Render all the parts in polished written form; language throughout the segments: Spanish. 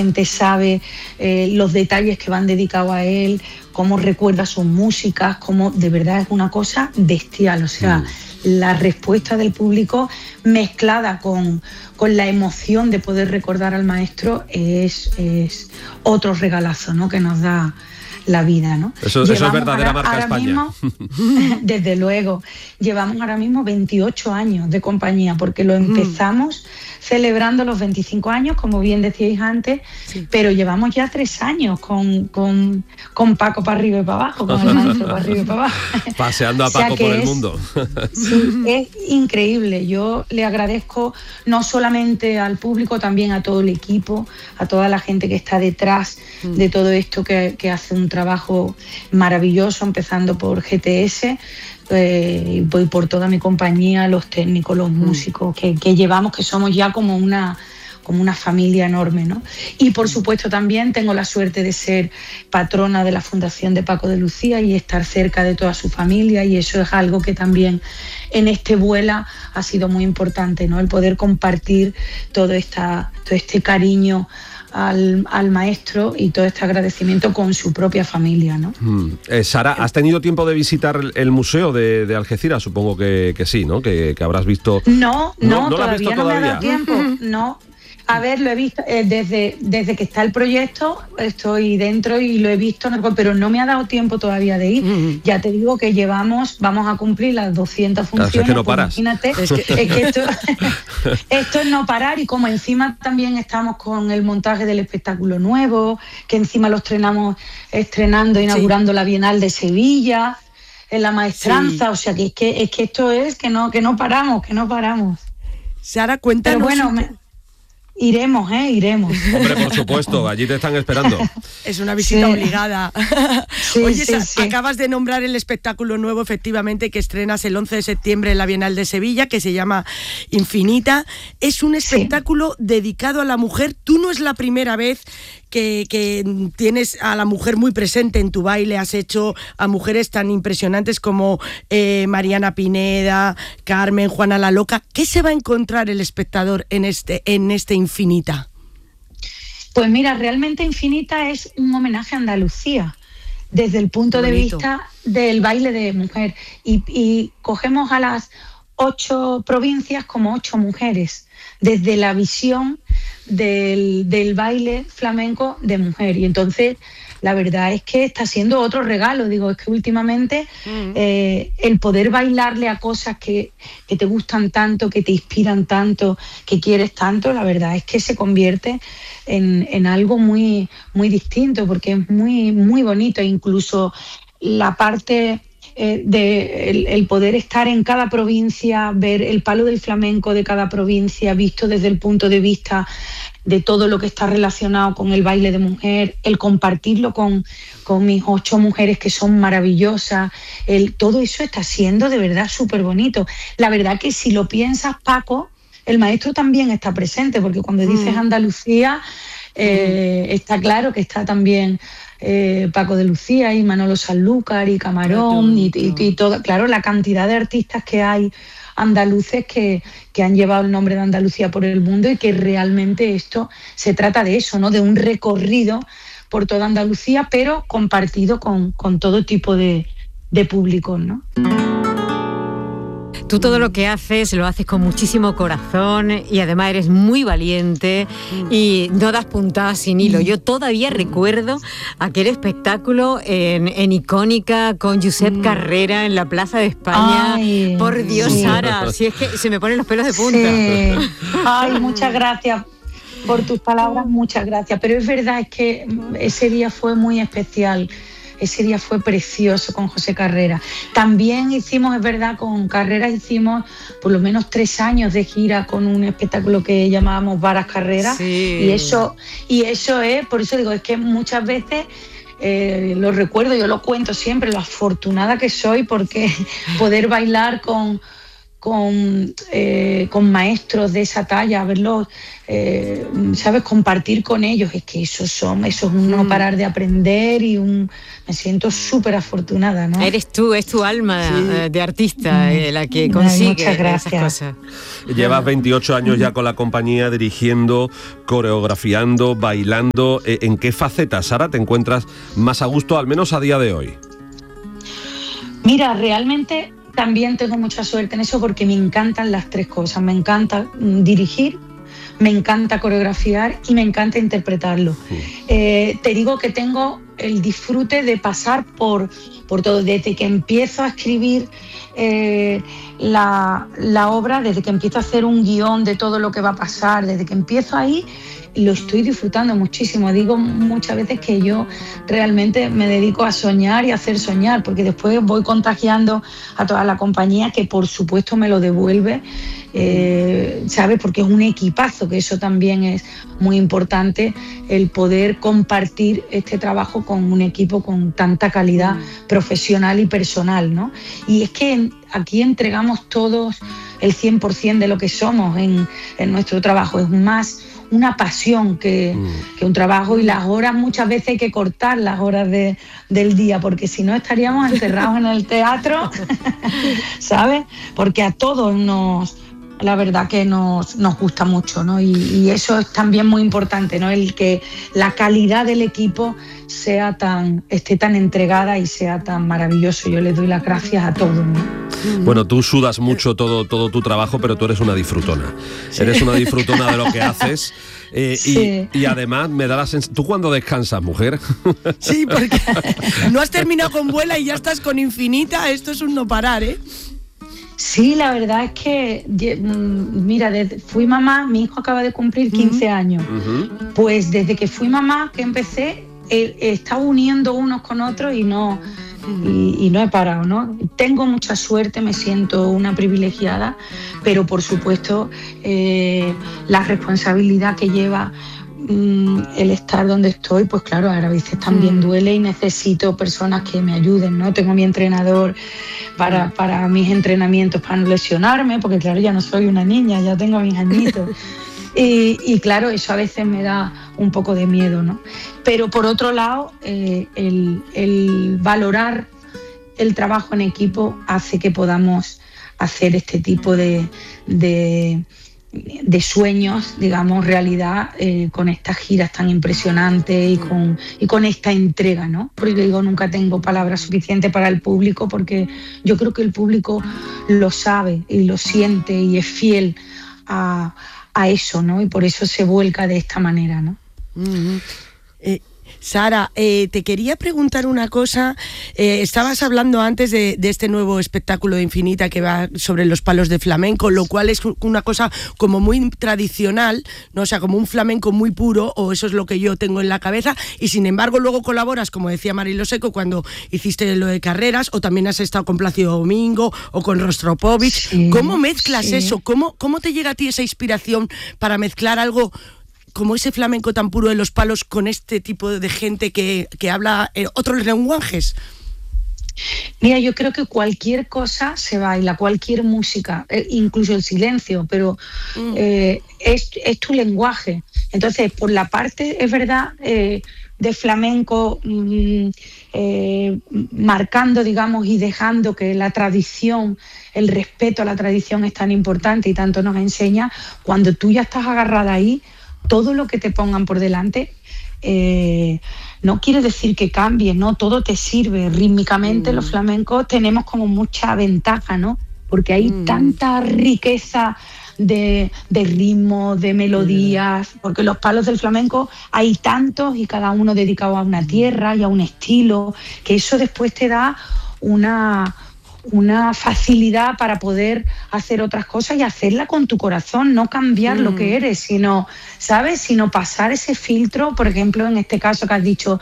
gente sabe los detalles que van dedicados a él, cómo recuerda sus músicas, cómo de verdad es una cosa bestial. O sea, la respuesta del público mezclada con la emoción de poder recordar al maestro es otro regalazo, ¿no?, que nos da la vida, ¿no? Eso es verdadera marca España. Mismo, desde luego, llevamos ahora mismo 28 años de compañía, porque lo empezamos celebrando los 25 años, como bien decíais antes, pero llevamos ya 3 años con Paco para arriba y para abajo, con el maestro para arriba y para abajo. Paseando a Paco por el mundo. Sí, es increíble. Yo le agradezco no solamente al público, también a todo el equipo, a toda la gente que está detrás de todo esto, que hace un trabajo maravilloso, empezando por GTS, y por toda mi compañía, los técnicos, los músicos que llevamos, que somos ya como una familia enorme, ¿no? Y por supuesto también tengo la suerte de ser patrona de la Fundación de Paco de Lucía y estar cerca de toda su familia, y eso es algo que también en este Vuela ha sido muy importante, ¿no? El poder compartir todo este cariño al maestro y todo este agradecimiento con su propia familia, ¿no? Sara, ¿has tenido tiempo de visitar el museo de Algeciras? Supongo que sí, ¿no? Que habrás visto. No, todavía no me ha dado tiempo. No. A ver, lo he visto desde que está el proyecto, estoy dentro y lo he visto, pero no me ha dado tiempo todavía de ir. Ya te digo que vamos a cumplir las 200 funciones. Es que no paras. Imagínate, es que esto es no parar, y como encima también estamos con el montaje del espectáculo nuevo, que encima lo inaugurando la Bienal de Sevilla, en la Maestranza, o sea que esto es que no paramos. Sara, cuéntanos. Pero bueno, iremos. Hombre, por supuesto, allí te están esperando. Es una visita obligada. Oye, acabas de nombrar el espectáculo nuevo, efectivamente, que estrenas el 11 de septiembre en la Bienal de Sevilla, que se llama Infinita. Es un espectáculo dedicado a la mujer. Tú no es la primera vez que tienes a la mujer muy presente en tu baile. Has hecho a mujeres tan impresionantes como Mariana Pineda, Carmen, Juana la Loca. ¿Qué se va a encontrar el espectador en este Infinita? Pues mira, realmente Infinita es un homenaje a Andalucía, desde el punto de vista del baile de mujer. Y cogemos a las 8 provincias como 8 mujeres, desde la visión del baile flamenco de mujer. Y entonces la verdad es que está siendo otro regalo. Es que últimamente el poder bailarle a cosas que te gustan tanto, que te inspiran tanto, que quieres tanto, la verdad es que se convierte en algo muy, muy distinto, porque es muy, muy bonito. Incluso la parte el poder estar en cada provincia, ver el palo del flamenco de cada provincia visto desde el punto de vista de todo lo que está relacionado con el baile de mujer, el compartirlo con mis 8 mujeres que son maravillosas, todo eso está siendo de verdad súper bonito. La verdad que si lo piensas, Paco, el maestro también está presente, porque cuando dices Andalucía, está claro que está también Paco de Lucía y Manolo Sanlúcar y Camarón y toda, claro, la cantidad de artistas que hay andaluces que han llevado el nombre de Andalucía por el mundo, y que realmente esto se trata de eso, ¿no? De un recorrido por toda Andalucía, pero compartido con todo tipo de públicos, ¿no? Tú todo lo que haces lo haces con muchísimo corazón, y además eres muy valiente y no das puntadas sin hilo. Yo todavía recuerdo aquel espectáculo en Icónica con Josep Carrera en la Plaza de España. Ay, por Dios, Sara, si es que se me ponen los pelos de punta. Sí. Ay, muchas gracias por tus palabras, muchas gracias. Pero es verdad, es que ese día fue muy especial. Ese día fue precioso con José Carrera. También hicimos, es verdad, con Carrera hicimos por lo menos 3 años de gira con un espectáculo que llamábamos Varas Carreras. Sí. Y eso es, por eso digo, es que muchas veces lo recuerdo, yo lo cuento siempre, lo afortunada que soy, porque poder bailar con con maestros de esa talla, verlos, ¿sabes? Compartir con ellos, es que eso es un no parar de aprender y me siento súper afortunada, ¿no? Eres tú, es tu alma de artista la que consigue esas cosas. Llevas 28 años ya con la compañía, dirigiendo, coreografiando, bailando. ¿En qué faceta, Sara, te encuentras más a gusto, al menos a día de hoy? Mira, realmente también tengo mucha suerte en eso porque me encantan las tres cosas. Me encanta dirigir, me encanta coreografiar y me encanta interpretarlo. Te digo que tengo el disfrute de pasar por todo, desde que empiezo a escribir la obra, desde que empiezo a hacer un guión de todo lo que va a pasar, desde que empiezo ahí, lo estoy disfrutando muchísimo. Digo muchas veces que yo realmente me dedico a soñar y a hacer soñar, porque después voy contagiando a toda la compañía, que por supuesto me lo devuelve, ¿sabes? Porque es un equipazo, que eso también es muy importante, el poder compartir este trabajo con un equipo con tanta calidad profesional y personal, ¿no? Y es que aquí entregamos todos el 100% de lo que somos en nuestro trabajo. Es más una pasión que un trabajo, y las horas muchas veces hay que cortar las horas del día, porque si no estaríamos encerrados en el teatro, ¿sabes? Porque a todos la verdad que nos gusta mucho, ¿no? Y eso es también muy importante, ¿no? El que la calidad del equipo esté tan entregada y sea tan maravilloso. Yo les doy las gracias a todos, ¿no? Bueno, tú sudas mucho todo tu trabajo, pero tú eres una disfrutona. Sí. Eres una disfrutona de lo que haces. Sí. Y además me da la sensación... ¿Tú cuándo descansas, mujer? Sí, porque no has terminado con Vuela y ya estás con Infinita. Esto es un no parar, ¿eh? Sí, la verdad es que, mira, fui mamá, mi hijo acaba de cumplir 15 años. Pues desde que fui mamá, que empecé, he estado uniendo unos con otros y no he parado, ¿no? Tengo mucha suerte, me siento una privilegiada, pero por supuesto la responsabilidad que lleva el estar donde estoy, pues claro, a veces también duele y necesito personas que me ayuden, ¿no? Tengo mi entrenador para mis entrenamientos, para no lesionarme, porque claro, ya no soy una niña, ya tengo mis añitos. Y claro, eso a veces me da un poco de miedo, ¿no? Pero por otro lado, el valorar el trabajo en equipo hace que podamos hacer este tipo de sueños, digamos, realidad, con estas giras tan impresionantes y con esta entrega, ¿no? Porque digo, nunca tengo palabras suficientes para el público, porque yo creo que el público lo sabe y lo siente y es fiel a eso, ¿no? Y por eso se vuelca de esta manera, ¿no? Sara, te quería preguntar una cosa. Estabas hablando antes de este nuevo espectáculo de Infinita que va sobre los palos de flamenco, lo cual es una cosa como muy tradicional, ¿no? O sea, como un flamenco muy puro, o eso es lo que yo tengo en la cabeza, y sin embargo luego colaboras, como decía Marilo Seco, cuando hiciste lo de Carreras, o también has estado con Plácido Domingo o con Rostropovich. Sí, ¿cómo mezclas eso? ¿Cómo te llega a ti esa inspiración para mezclar algo como ese flamenco tan puro de los palos con este tipo de gente que habla otros lenguajes? Mira, yo creo que cualquier cosa se baila, cualquier música, incluso el silencio, pero es tu lenguaje. Entonces, por la parte, es verdad, de flamenco, marcando, digamos, y dejando que la tradición, el respeto a la tradición es tan importante y tanto nos enseña, cuando tú ya estás agarrada ahí, todo lo que te pongan por delante no quiere decir que cambies, ¿no? Todo te sirve. Rítmicamente los flamencos tenemos como mucha ventaja, ¿no? Porque hay tanta riqueza de ritmo, de melodías, porque los palos del flamenco hay tantos y cada uno dedicado a una tierra y a un estilo, que eso después te da una facilidad para poder hacer otras cosas y hacerla con tu corazón, no cambiar lo que eres, sino, ¿sabes? Sino pasar ese filtro, por ejemplo, en este caso que has dicho,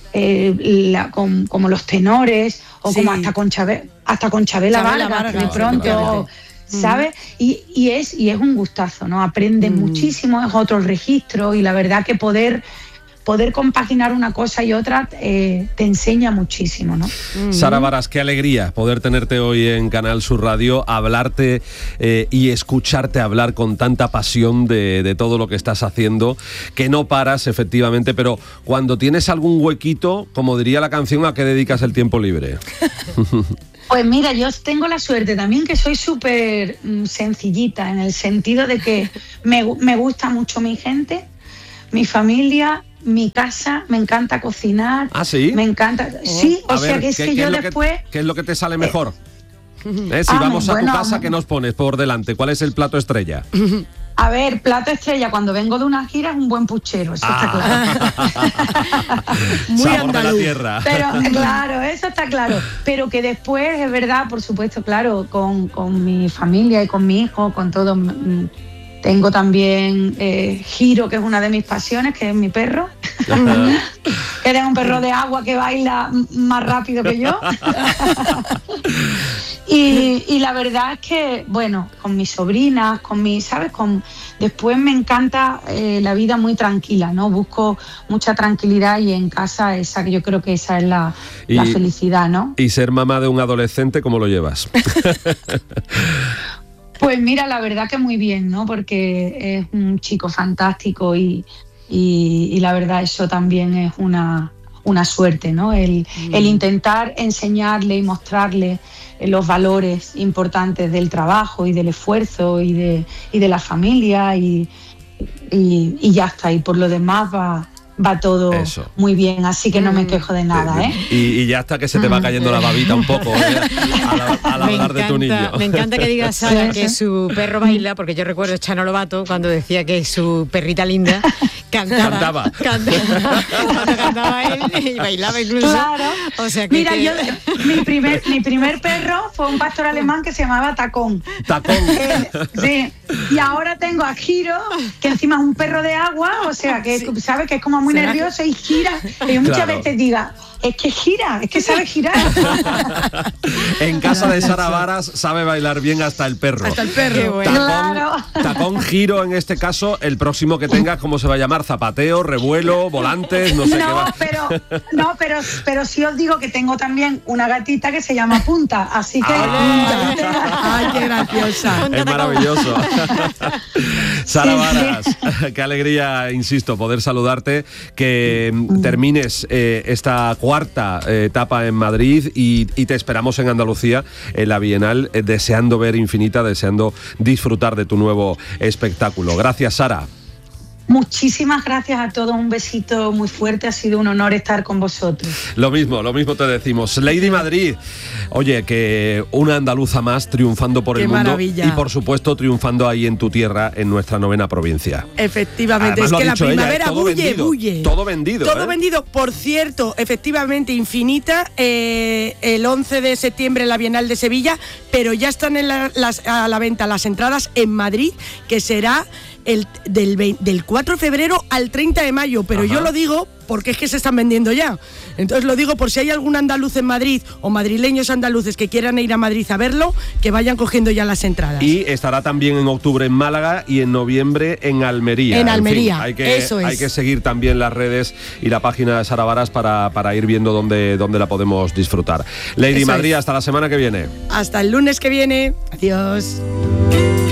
como los tenores, o sí, como hasta con Chabela Vargas, de pronto, ¿sabes? Y es un gustazo, ¿no? Aprendes muchísimo, es otro registro, y la verdad que poder poder compaginar una cosa y otra te enseña muchísimo, ¿no? Sara Varas, qué alegría poder tenerte hoy en Canal Sur Radio, hablarte y escucharte hablar con tanta pasión de todo lo que estás haciendo, que no paras efectivamente, pero cuando tienes algún huequito, como diría la canción, ¿a qué dedicas el tiempo libre? Pues mira, yo tengo la suerte también que soy súper sencillita, en el sentido de que me gusta mucho mi gente, mi familia, mi casa, me encanta cocinar. ¿Ah, sí? Me encanta. Sí, o sea que es que yo después... ¿Qué es lo que te sale mejor? Si vamos a tu casa, ¿qué nos pones por delante? ¿Cuál es el plato estrella? A ver, plato estrella, cuando vengo de una gira es un buen puchero, eso está claro. Muy sabor andaluz. de la tierra. Pero claro, eso está claro. Pero que después, es verdad, por supuesto, claro, con mi familia y con mi hijo, con todo. Tengo también Giro, que es una de mis pasiones, que es mi perro. Que es un perro de agua que baila más rápido que yo. Y la verdad es que, bueno, con mis sobrinas, ¿sabes? Después me encanta la vida muy tranquila, ¿no? Busco mucha tranquilidad y en casa yo creo que esa es la felicidad, ¿no? Y ser mamá de un adolescente, ¿cómo lo llevas? Pues mira, la verdad que muy bien, ¿no? Porque es un chico fantástico y la verdad eso también es una suerte, ¿no? El intentar enseñarle y mostrarle los valores importantes del trabajo y del esfuerzo y de la familia y ya está. Y por lo demás va todo eso muy bien, así que no me quejo de nada, ¿eh? Y ya hasta que se te va cayendo la babita un poco, ¿eh? al hablar de tu niño. Me encanta que diga Sara que su perro baila, porque yo recuerdo a Chano Lobato cuando decía que su perrita linda cantaba. Cuando cantaba él y bailaba incluso. Claro. O sea que mira, mi primer perro fue un pastor alemán que se llamaba Tacón. Tacón. Sí. Y ahora tengo a Giro, que encima es un perro de agua, o sea que sabes que es como muy nervioso y gira. Y yo muchas veces diga, es que gira, es que sabe girar. En casa de Sara Varas sabe bailar bien hasta el perro. Hasta el perro. Tacón, Giro, en este caso, el próximo que tengas, ¿cómo se va a llamar? Zapateo, revuelo, volantes, no sé qué va. Pero sí os digo que tengo también una gatita que se llama Punta, así que... ¡Ay, qué graciosa! Es maravilloso. Sara Varas, qué alegría, insisto, poder saludarte, que termines esta cuarta etapa en Madrid y te esperamos en Andalucía, en la Bienal, deseando ver Infinita, deseando disfrutar de tu nuevo espectáculo. Gracias, Sara. Muchísimas gracias a todos, un besito muy fuerte, ha sido un honor estar con vosotros. Lo mismo te decimos. Lady Madrid, oye, que una andaluza más triunfando por el mundo. Maravilla. Y por supuesto triunfando ahí en tu tierra, en nuestra 9ª provincia. Efectivamente, además, es que la primavera bulle. Todo vendido. Todo vendido. Por cierto, efectivamente, Infinita, el 11 de septiembre en la Bienal de Sevilla, pero ya están a la venta las entradas en Madrid, que será del 4 de febrero al 30 de mayo, pero yo lo digo porque es que se están vendiendo ya. Entonces lo digo por si hay algún andaluz en Madrid o madrileños andaluces que quieran ir a Madrid a verlo, que vayan cogiendo ya las entradas. Y estará también en octubre en Málaga y en noviembre en Almería. En Almería, fin, hay que seguir también las redes y la página de Sara Varas para ir viendo dónde la podemos disfrutar. Lady Madrid, hasta la semana que viene. Hasta el lunes que viene. Adiós.